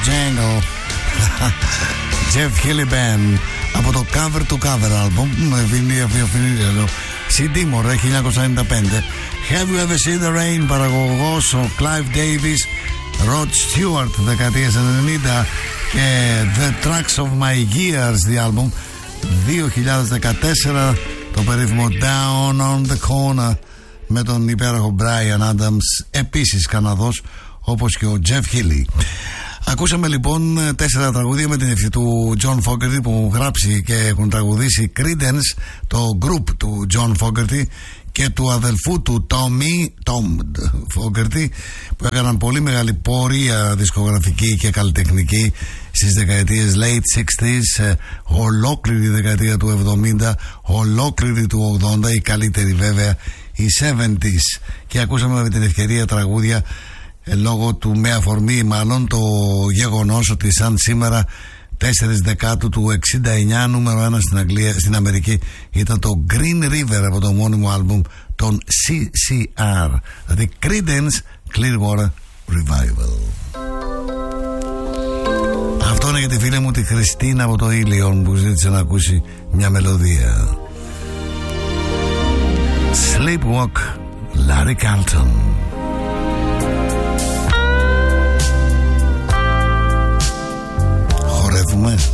Jungle. Jeff Healey Band από το Cover to Cover album. CD μωρέ, 1995. Have You Ever Seen the Rain, παραγωγός ο Clive Davis, Rod Stewart, δεκαετίες 90, και The Tracks of My Years, the album, 2014, το περίφημο Down on the Corner με τον υπέροχο Bryan Adams, επίσης Καναδός, όπως και ο Jeff Healey. Ακούσαμε λοιπόν 4 τραγούδια με την ευχή του John Fogerty που έχουν γράψει και έχουν τραγουδήσει Creedence, το group του John Fogerty, και του αδελφού του Tom Fogerty, που έκαναν πολύ μεγάλη πορεία δισκογραφική και καλλιτεχνική στις δεκαετίες late 60s, ολόκληρη δεκαετία του 70, ολόκληρη του 80, η καλύτερη βέβαια οι 70s. Και ακούσαμε με την ευκαιρία τραγούδια λόγω του, με αφορμή μάλλον το γεγονός ότι σαν σήμερα 4 Δεκάτου του 69 νούμερο 1 στην Αμερική ήταν το Green River από το μόνιμο άλμπουμ των CCR, δηλαδή Creedence Clearwater Revival. Αυτό είναι για τη φίλη μου τη Χριστίνα από το Ήλιον που ζήτησε να ακούσει μια μελωδία. Sleepwalk, Larry Carlton. Χορεύουμε.